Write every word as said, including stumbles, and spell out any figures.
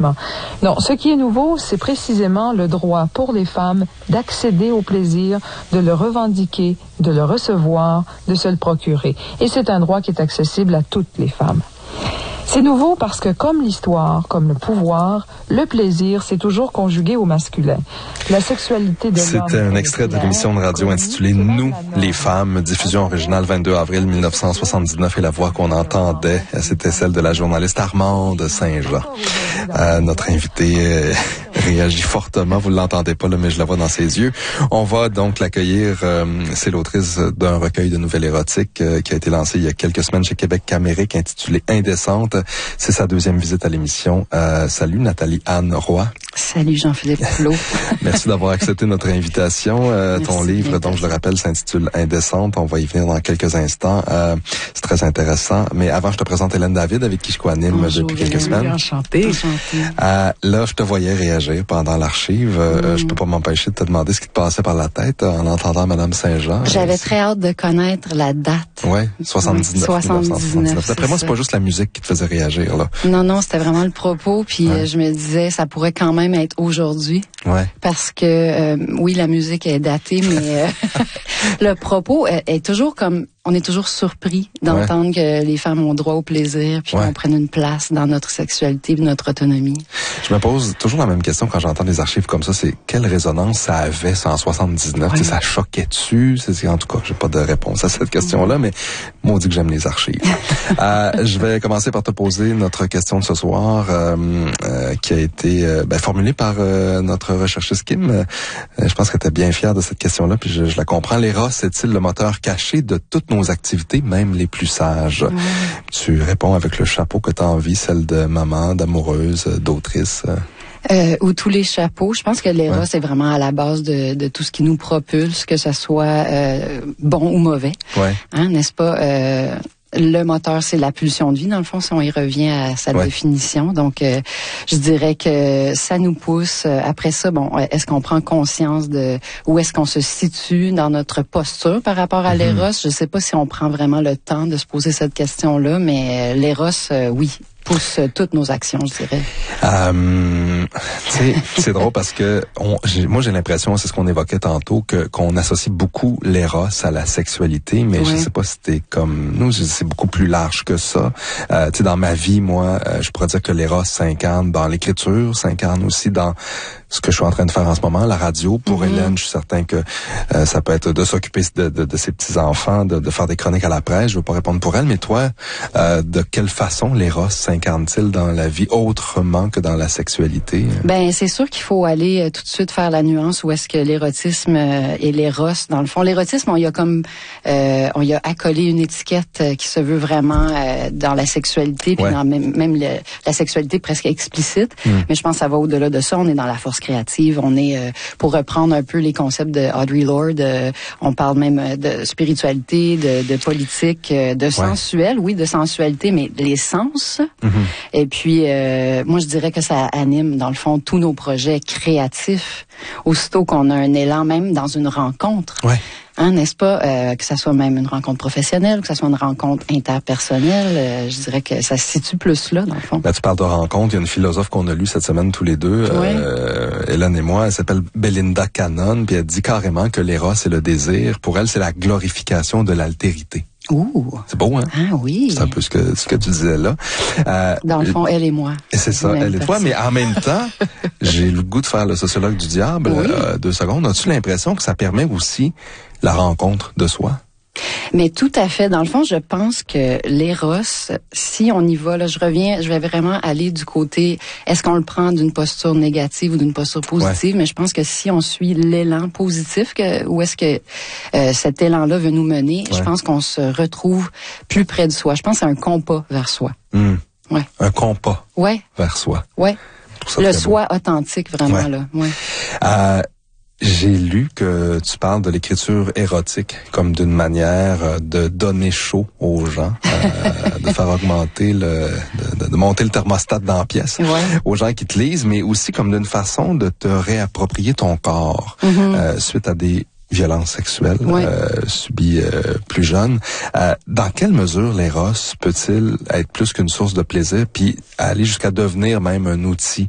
l'érotisme. Non, ce qui est nouveau, c'est précisément le droit pour les femmes d'accéder au plaisir, de le revendiquer, de le recevoir, de se le procurer. Et c'est un droit qui est accessible à toutes les femmes. C'est nouveau parce que, comme l'histoire, comme le pouvoir, le plaisir, c'est toujours conjugué au masculin. La sexualité de l'homme... C'était un extrait de l'émission de radio intitulée « Nous, les femmes », diffusion originale vingt-deux avril mille neuf cent soixante-dix-neuf, et la voix qu'on entendait, c'était celle de la journaliste Armande Saint-Jean. Euh, notre invitée euh, réagit fortement, vous ne l'entendez pas là, mais je la vois dans ses yeux. On va donc l'accueillir, euh, c'est l'autrice d'un recueil de nouvelles érotiques euh, qui a été lancé il y a quelques semaines chez Québec Camérique, intitulé « Indécente ». C'est sa deuxième visite à l'émission. Euh, salut Nathalie Anne Roy. Salut Jean-Philippe Plot. Merci d'avoir accepté notre invitation. Euh, ton livre, donc je le rappelle, s'intitule Indécente. On va y venir dans quelques instants. Euh, c'est très intéressant. Mais avant, je te présente Hélène David, avec qui je co-anime Bonjour, depuis quelques Hélène. semaines. Enchantée. Enchantée. Euh, là, je te voyais réagir pendant l'archive. Euh, mm. Je peux pas m'empêcher de te demander ce qui te passait par la tête en entendant Madame Saint-Jean. J'avais très hâte de connaître la date. Ouais, soixante-dix-neuf. soixante-dix-neuf. D'après moi, c'est pas juste la musique qui te faisait réagir, là. Non, non, c'était vraiment le propos. Puis ouais. euh, je me disais, ça pourrait quand même être aujourd'hui. Ouais. Parce que, euh, oui, la musique est datée, mais euh, le propos est, est toujours comme... On est toujours surpris d'entendre ouais. que les femmes ont droit au plaisir, puis ouais. qu'on prenne une place dans notre sexualité et notre autonomie. Je me pose toujours la même question quand j'entends des archives comme ça, c'est quelle résonance ça avait, ça, en soixante-dix-neuf? Ouais. Ça choquait-tu? C'est, en tout cas, j'ai pas de réponse à cette question-là, mais moi, on dit que j'aime les archives. euh, je vais commencer par te poser notre question de ce soir, euh, euh, qui a été euh, ben, formulée par euh, notre recherchiste Kim. Euh, je pense que tu es bien fière de cette question-là, puis je, je la comprends. L'éros est-il le moteur caché de toute nos activités, même les plus sages? Mmh. Tu réponds avec le chapeau que tu as envie, celle de maman, d'amoureuse, d'autrice. Euh, ou tous les chapeaux. Je pense que l'éros ouais. est vraiment à la base de, de tout ce qui nous propulse, que ce soit euh, bon ou mauvais. Ouais. Hein, n'est-ce pas? Euh, Le moteur, c'est la pulsion de vie, dans le fond, si on y revient à sa ouais. définition. Donc, euh, je dirais que ça nous pousse. Après ça, bon, est-ce qu'on prend conscience de où est-ce qu'on se situe dans notre posture par rapport à mm-hmm. l'éros? Je sais pas si on prend vraiment le temps de se poser cette question-là, mais l'éros, euh, oui, pousse toutes nos actions, je dirais. Euh, tu sais, c'est drôle parce que on, j'ai, moi j'ai l'impression, c'est ce qu'on évoquait tantôt, que qu'on associe beaucoup l'éros à la sexualité, mais ouais. je sais pas si c'était comme nous, c'est beaucoup plus large que ça. Euh, tu sais, dans ma vie, moi, euh, je pourrais dire que l'éros s'incarne dans l'écriture, s'incarne aussi dans ce que je suis en train de faire en ce moment, la radio. Pour mm-hmm. Hélène, je suis certain que euh, ça peut être de s'occuper de, de, de ses petits-enfants, de, de faire des chroniques à la presse. Je veux pas répondre pour elle, mais toi, euh, de quelle façon l'éros s'incarne-t-il dans la vie autrement que dans la sexualité? Ben, c'est sûr qu'il faut aller euh, tout de suite faire la nuance où est-ce que l'érotisme euh, et l'éros, dans le fond. L'érotisme, on y a comme, euh, on y a accolé une étiquette euh, qui se veut vraiment euh, dans la sexualité, puis ouais. dans même, même le, la sexualité presque explicite. Mm. Mais je pense que ça va au-delà de ça. On est dans la force créative. On est, euh, pour reprendre un peu les concepts de Audre Lorde, euh, on parle même de spiritualité, de, de politique, euh, de ouais. sensuel, oui, de sensualité, mais les sens. Mm-hmm. Et puis, euh, moi, je dirais que ça anime, dans le fond, tous nos projets créatifs. Aussitôt qu'on a un élan, même dans une rencontre. Ouais. Hein, n'est-ce pas, euh, que ça soit même une rencontre professionnelle, que ça soit une rencontre interpersonnelle, euh, je dirais que ça se situe plus là, dans le fond. Là, tu parles de rencontre, il y a une philosophe qu'on a lue cette semaine tous les deux, oui. euh, Hélène et moi, elle s'appelle Belinda Cannon, puis elle dit carrément que l'éros et le désir, pour elle, c'est la glorification de l'altérité. Ouh. C'est beau, hein? Ah oui. C'est un peu ce que, ce que tu disais là. Euh, Dans le fond, elle et moi. C'est ça, elle et toi, mais en même temps, j'ai le goût de faire le sociologue du diable. Oui. Euh, deux secondes. As-tu l'impression que ça permet aussi la rencontre de soi? Mais tout à fait. Dans le fond, je pense que l'éros, si on y va, là, je reviens, je vais vraiment aller du côté, est-ce qu'on le prend d'une posture négative ou d'une posture positive? Ouais. Mais je pense que si on suit l'élan positif, que, où est-ce que euh, cet élan-là veut nous mener, ouais. je pense qu'on se retrouve plus près de soi. Je pense que c'est un compas vers soi. Mmh. Ouais. Un compas ouais. vers soi. Ouais. Le soi beau. Authentique, vraiment, ouais. là. Ouais. Euh, J'ai lu que tu parles de l'écriture érotique comme d'une manière de donner chaud aux gens, euh, de faire augmenter le, de, de monter le thermostat dans la pièce ouais. aux gens qui te lisent, mais aussi comme d'une façon de te réapproprier ton corps mm-hmm. euh, suite à des violences sexuelles ouais. euh, subies euh, plus jeunes. Euh, dans quelle mesure l'éros peut-il être plus qu'une source de plaisir, puis aller jusqu'à devenir même un outil